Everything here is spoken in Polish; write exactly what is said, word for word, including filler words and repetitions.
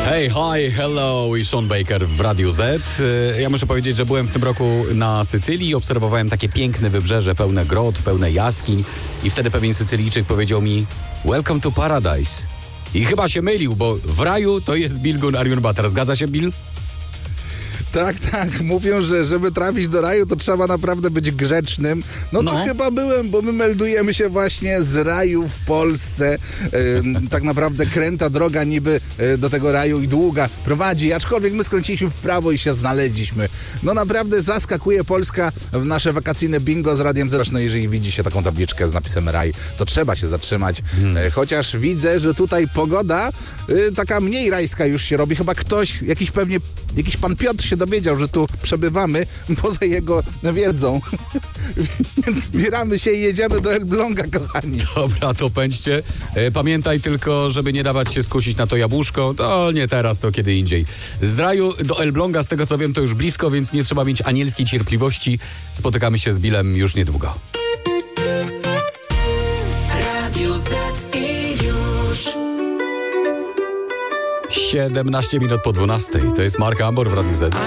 Hey, hi, hello i Sean Baker w Radiu Z. Ja muszę powiedzieć, że byłem w tym roku na Sycylii i obserwowałem takie piękne wybrzeże, pełne grot, pełne jaskiń i wtedy pewien Sycylijczyk powiedział mi Welcome to paradise. I chyba się mylił, bo w raju to jest Bilgun Arjun Batar. Zgadza się, Bill? Tak, tak. Mówią, że żeby trafić do raju, to trzeba naprawdę być grzecznym. No to No. chyba byłem, bo my meldujemy się właśnie z raju w Polsce. Yy, tak naprawdę kręta droga niby yy, do tego raju i długa prowadzi, aczkolwiek my skręciliśmy w prawo i się znaleźliśmy. No naprawdę zaskakuje Polska w nasze wakacyjne bingo z Radiem Zero. No jeżeli widzi się taką tabliczkę z napisem raj, to trzeba się zatrzymać. Hmm. Yy, chociaż widzę, że tutaj pogoda yy, taka mniej rajska już się robi. Chyba ktoś, jakiś pewnie, jakiś pan Piotr się dowiedział, że tu przebywamy poza jego wiedzą. Więc zbieramy się i jedziemy do Elbląga, kochani. Dobra, to pędźcie. E, Pamiętaj tylko, żeby nie dawać się skusić na to jabłuszko. To nie teraz, to kiedy indziej. Z raju do Elbląga, z tego co wiem, to już blisko, więc nie trzeba mieć anielskiej cierpliwości. Spotykamy się z Billem już niedługo. Radio Z i już. siedemnaście minut po dwunastej. To jest Mark Ambor w Radiu Z.